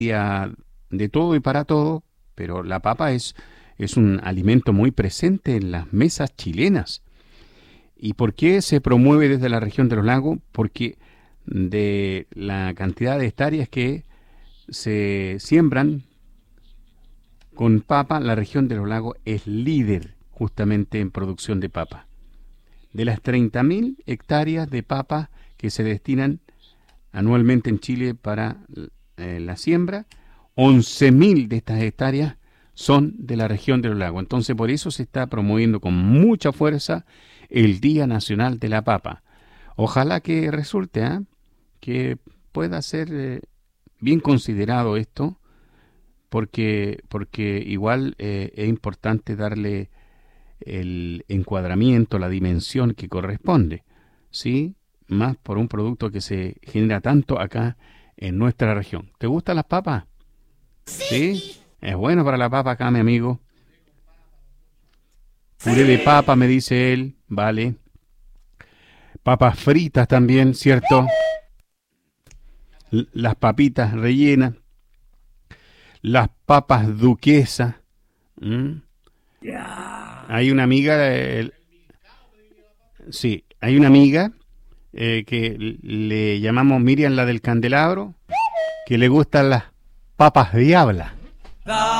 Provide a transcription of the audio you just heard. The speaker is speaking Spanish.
día de todo y para todo, pero la papa es un alimento muy presente en las mesas chilenas. ¿Y por qué se promueve desde la región de los lagos? Porque de la cantidad de hectáreas que se siembran con papa, la región de los lagos es líder justamente en producción de papa. De las 30.000 hectáreas de papa que se destinan anualmente en Chile para la siembra, 11.000 de estas hectáreas son de la región de los lagos. Entonces, por eso se está promoviendo con mucha fuerza el Día Nacional de la Papa. Ojalá que resulte, que pueda ser bien considerado esto, porque igual es importante darle el encuadramiento, la dimensión que corresponde, ¿sí? Más por un producto que se genera tanto acá en nuestra región. ¿Te gustan las papas? ¿Sí? Es bueno para la papa acá, mi amigo. Puré de papa, me dice él, vale. Papas fritas también, ¿cierto? Las papitas rellenas, las papas duquesas. ¿M? Hay una amiga, sí, hay una amiga que le llamamos Miriam la del candelabro, que le gustan las papas diabla.